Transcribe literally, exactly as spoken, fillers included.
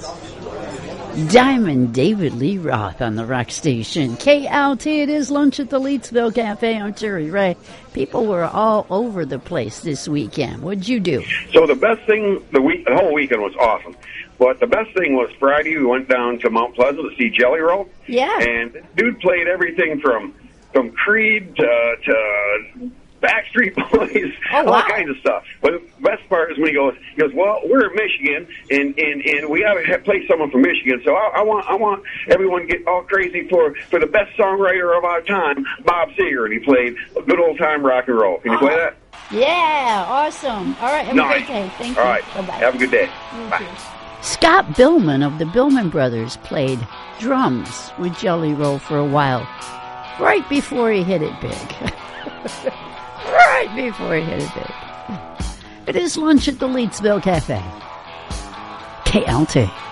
Diamond David Lee Roth on the Rock Station. K L T, it is Lunch at the Leedsville Cafe. I'm Terry Ray. People were all over the place this weekend. What'd you do? So the best thing, the week, the whole weekend was awesome. But the best thing was Friday, we went down to Mount Pleasant to see Jelly Roll. Yeah. And this dude played everything from from Creed to, to Backstreet Boys, oh, wow. all kinds of stuff. But the best part is when he goes, he goes, well, we're in Michigan, and, and, and we got to play someone from Michigan. So I, I want I want everyone to get all crazy for, for the best songwriter of our time, Bob Seger. And he played good old-time rock and roll. Can you oh. play that? Yeah, awesome. All right, have nice. a great day. Thank all you. Right. Bye-bye. Have a good day. Thank Bye. You. Scott Billman of the Billman Brothers played drums with Jelly Roll for a while, right before he hit it big. Right before he hit it big. It is Lunch at the Leedsville Cafe. K L T.